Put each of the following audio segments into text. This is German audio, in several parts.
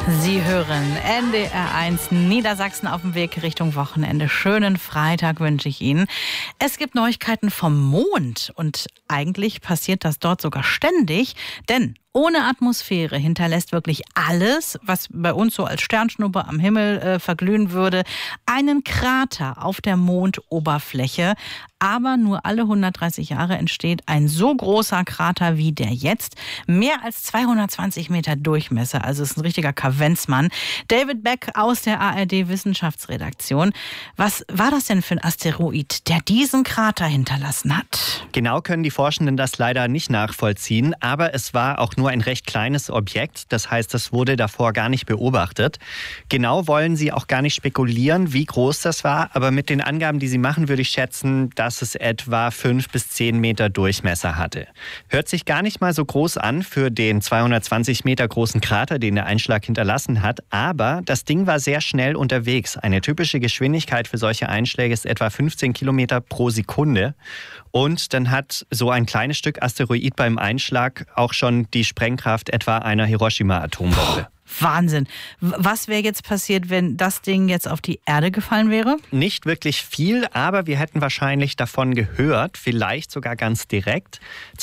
Sie hören NDR1 Niedersachsen auf dem Weg Richtung Wochenende. Schönen Freitag wünsche ich Ihnen. Es gibt Neuigkeiten vom Mond und eigentlich passiert das dort sogar ständig, denn ohne Atmosphäre hinterlässt wirklich alles, was bei uns so als Sternschnuppe am Himmel verglühen würde, einen Krater auf der Mondoberfläche. Aber nur alle 130 Jahre entsteht ein so großer Krater wie der jetzt. Mehr als 220 Meter Durchmesser, also ist ein richtiger Kavenzmann. David Beck aus der ARD-Wissenschaftsredaktion. Was war das denn für ein Asteroid, der diesen Krater hinterlassen hat? Genau können die Forschenden das leider nicht nachvollziehen, aber es war auch nur ein recht kleines Objekt. Das heißt, das wurde davor gar nicht beobachtet. Genau wollen sie auch gar nicht spekulieren, wie groß das war, aber mit den Angaben, die sie machen, würde ich schätzen, dass es etwa 5 bis 10 Meter Durchmesser hatte. Hört sich gar nicht mal so groß an für den 220 Meter großen Krater, den der Einschlag hinterlassen hat, aber das Ding war sehr schnell unterwegs. Eine typische Geschwindigkeit für solche Einschläge ist etwa 15 Kilometer pro Sekunde. Und dann hat so ein kleines Stück Asteroid beim Einschlag auch schon die Sprengkraft etwa einer Hiroshima-Atombombe. Wahnsinn. Was wäre jetzt passiert, wenn das Ding jetzt auf die Erde gefallen wäre? Nicht wirklich viel, aber wir hätten wahrscheinlich davon gehört, vielleicht sogar ganz direkt.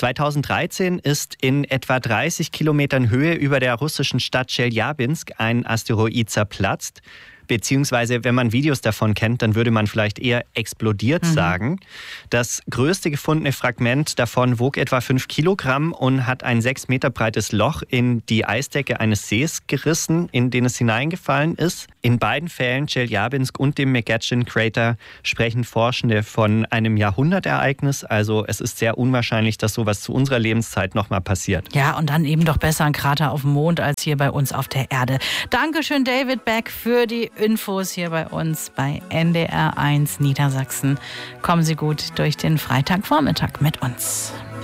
2013 ist in etwa 30 Kilometern Höhe über der russischen Stadt Tscheljabinsk ein Asteroid zerplatzt. Beziehungsweise, wenn man Videos davon kennt, dann würde man vielleicht eher explodiert sagen. Das größte gefundene Fragment davon wog etwa 5 Kilogramm und hat ein 6 Meter breites Loch in die Eisdecke eines Sees gerissen, in den es hineingefallen ist. In beiden Fällen, Tscheljabinsk und dem McGetchin Crater, sprechen Forschende von einem Jahrhundertereignis. Also es ist sehr unwahrscheinlich, dass sowas zu unserer Lebenszeit nochmal passiert. Ja, und dann eben doch besser ein Krater auf dem Mond als hier bei uns auf der Erde. Dankeschön, David Beck, für die Infos hier bei uns bei NDR1 Niedersachsen. Kommen Sie gut durch den Freitagvormittag mit uns.